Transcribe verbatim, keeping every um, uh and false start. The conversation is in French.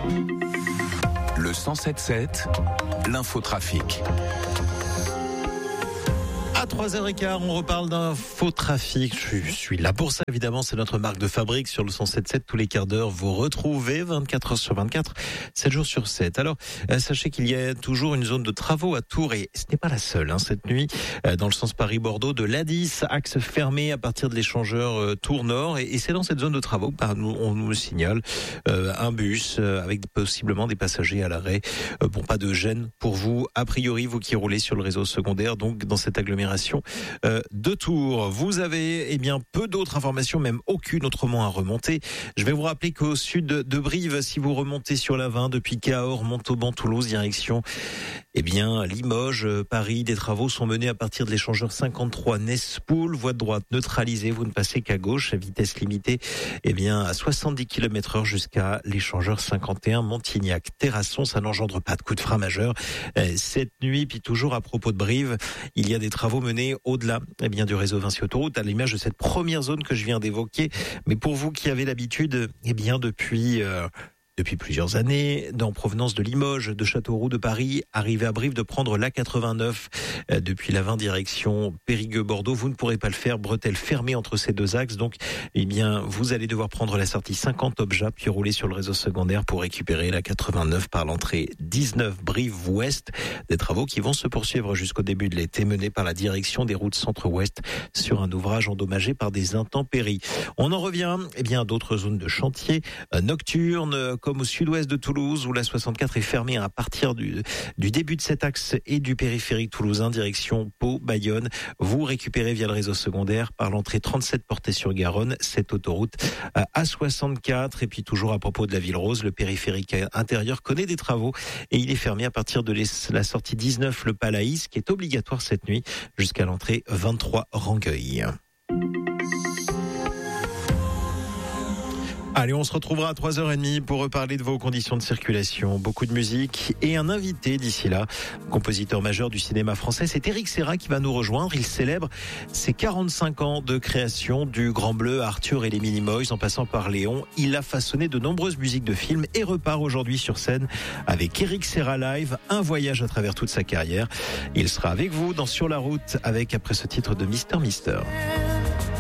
Le cent sept sept, l'infotrafic. À trois heures quinze, on reparle d'infotrafic. Je suis là pour ça, évidemment. C'est notre marque de fabrique sur le cent sept sept. Tous les quarts d'heure, vous retrouvez vingt-quatre heures sur vingt-quatre, sept jours sur sept. Alors, euh, sachez qu'il y a toujours une zone de travaux à Tours et ce n'est pas la seule. Hein, cette nuit, euh, dans le sens Paris-Bordeaux, de l'A dix, axe fermé à partir de l'échangeur euh, Tours-Nord. Et, et c'est dans cette zone de travaux, bah, nous, on nous signale euh, un bus euh, avec possiblement des passagers à l'arrêt. Euh, bon, pas de gêne pour vous. A priori, vous qui roulez sur le réseau secondaire, donc dans cette agglomération Euh, de Tours. Vous avez eh bien peu d'autres informations, même aucune autrement à remonter. Je vais vous rappeler qu'au sud de Brive, si vous remontez sur la vingt depuis Cahors, Montauban, Toulouse, direction eh bien Limoges, Paris, des travaux sont menés à partir de l'échangeur cinquante-trois Nespoul, voie de droite neutralisée, vous ne passez qu'à gauche, à vitesse limitée eh bien à soixante-dix kilomètres heure jusqu'à l'échangeur cinquante et un Montignac-Terrasson. Ça n'engendre pas de coup de frein majeur euh, cette nuit. Puis toujours à propos de Brive, il y a des travaux menés au-delà eh bien du réseau Vinci Autoroute, à l'image de cette première zone que je viens d'évoquer. Mais pour vous qui avez l'habitude, eh bien depuis euh, depuis plusieurs années, en provenance de Limoges, de Châteauroux, de Paris, arrivé à Brive, de prendre l'A quatre-vingt-neuf euh, depuis la vingt direction Périgueux-Bordeaux, vous ne pourrez pas le faire. Bretelles fermées entre ces deux axes, donc eh bien vous allez devoir prendre la sortie cinquante Obja puis rouler sur le réseau secondaire pour récupérer l'A quatre-vingt-neuf par l'entrée dix-neuf Brive-Ouest. Des travaux qui vont se poursuivre jusqu'au début de l'été, menés par la direction des routes centre-ouest sur un ouvrage endommagé par des intempéries. On en revient eh bien à d'autres zones de chantier euh, nocturnes, comme au sud-ouest de Toulouse, où la soixante-quatre est fermée à partir du, du début de cet axe et du périphérique toulousain, direction Pau, Bayonne. Vous récupérez via le réseau secondaire par l'entrée trente-sept Portée-sur-Garonne, cette autoroute A soixante-quatre. Et puis toujours à propos de la Ville Rose, le périphérique intérieur connaît des travaux et il est fermé à partir de la sortie dix-neuf Le Palaïs, qui est obligatoire cette nuit, jusqu'à l'entrée vingt-trois Rangueil. Allez, on se retrouvera à trois heures trente pour reparler de vos conditions de circulation. Beaucoup de musique et un invité d'ici là, compositeur majeur du cinéma français. C'est Éric Serra qui va nous rejoindre. Il célèbre ses quarante-cinq ans de création, du Grand Bleu, Arthur et les Minimoys, en passant par Léon. Il a façonné de nombreuses musiques de films et repart aujourd'hui sur scène avec Éric Serra Live, un voyage à travers toute sa carrière. Il sera avec vous dans Sur la route avec, après ce titre de Mister Mister.